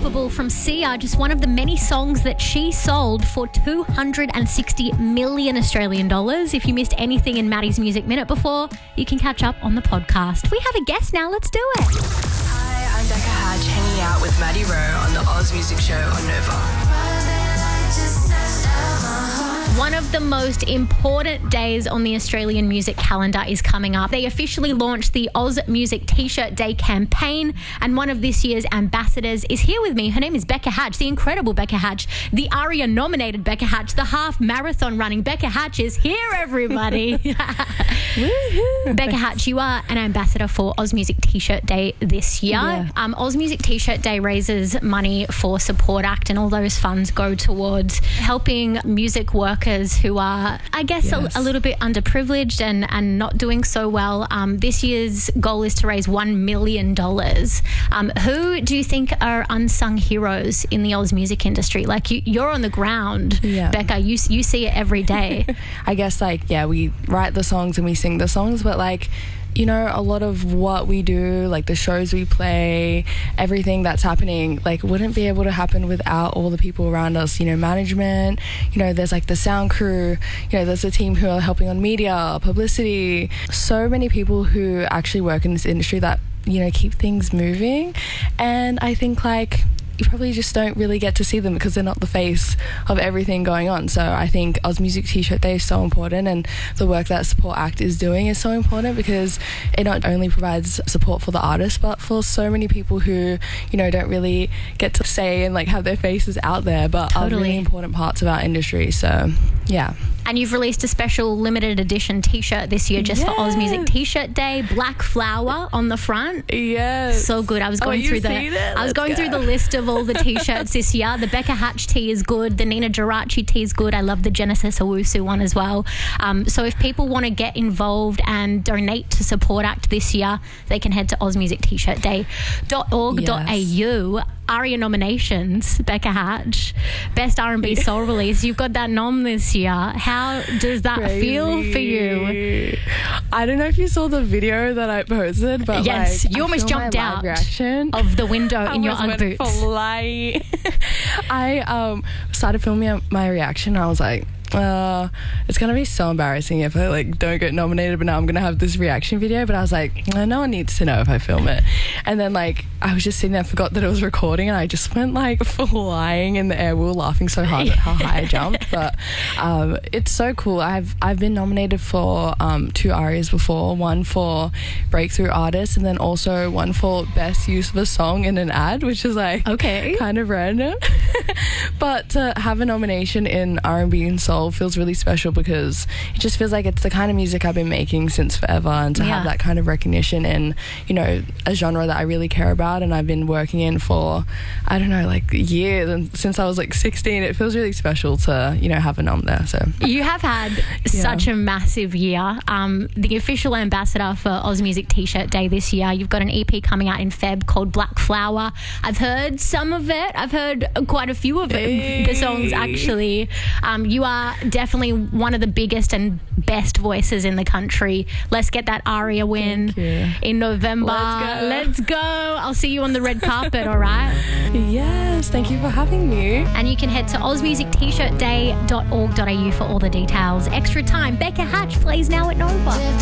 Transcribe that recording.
Unstoppable from Sia, just one of the many songs that she sold for 260 million Australian dollars. If you missed anything in Maddie's Music Minute before, you can catch up on the podcast. We have a guest now. Let's do it. Hi, I'm Becca Hatch, hanging out with Maddie Rowe on the Oz Music Show on Nova. One of the most important days on the Australian music calendar is coming up. They officially launched the Oz Music T-Shirt Day campaign, and one of this year's ambassadors is here with me. Her name is Becca Hatch, the incredible Becca Hatch, the ARIA-nominated Becca Hatch, the half-marathon running Becca Hatch is here, everybody. Becca Hatch, you are an ambassador for Oz Music T-Shirt Day this year. Yeah. Oz Music T-Shirt Day raises money for Support Act, and all those funds go towards helping music workers who are, I guess, Yes. a little bit underprivileged and not doing so well. This year's goal is to raise $1 million. Who do you think are unsung heroes in the Oz music industry? Like, you're on the ground, Yeah. Becca. You see it every day. I guess, we write the songs and we sing the songs, but a lot of what we do, like the shows we play, everything that's happening, wouldn't be able to happen without all the people around us, management, there's the sound crew, there's a team who are helping on media, publicity, so many people who actually work in this industry that, keep things moving. And I think you probably just don't really get to see them because they're not the face of everything going on. So I think Oz Music T-Shirt Day is so important, and the work that Support Act is doing is so important because it not only provides support for the artists but for so many people who, don't really get to say and have their faces out there but are really important parts of our industry. So, yeah. And you've released a special limited edition T-shirt this year just for Oz Music T-Shirt Day. Black flower on the front. Yes. So good. I was going through the list of all the T-shirts this year. The Becca Hatch tee is good. The Nina Geraci tee is good. I love the Genesis Owusu one as well. So if people want to get involved and donate to Support Act this year, they can head to ozmusictshirtday.org.au. ARIA nominations, Becca Hatch, Best R&B Soul Release. You've got that nom this year. How does that feel for you? I don't know if you saw the video that I posted, but yes, you almost jumped out of the window in your Ugg boots. I started filming my reaction. I was like, it's gonna be so embarrassing if I don't get nominated, but now I'm gonna have this reaction video. But I was like, no one needs to know if I film it. And then I was just sitting there, forgot that it was recording, and I just went flying in the air. We were laughing so hard at how high I jumped. But it's so cool. I've been nominated for 2 ARIAs before, one for Breakthrough Artist and then also one for Best Use of a Song in an Ad, which is kind of random. But to have a nomination in R&B and soul feels really special because it just feels like it's the kind of music I've been making since forever, and to have that kind of recognition in a genre that I really care about and I've been working in for years, and since I was 16, it feels really special to have a nom there. So you have had such a massive year. The official ambassador for Oz Music T-Shirt Day this year. You've got an EP coming out in Feb called Black Flower. I've heard some of it. I've heard quite a few of it, the songs actually. You are definitely one of the biggest and best voices in the country. Let's get that ARIA win in November. Let's go. I'll see you on the red carpet, all right? Yes, thank you for having me. And you can head to ozmusictshirtday.org.au for all the details. Extra Time, Becca Hatch plays now at Nova.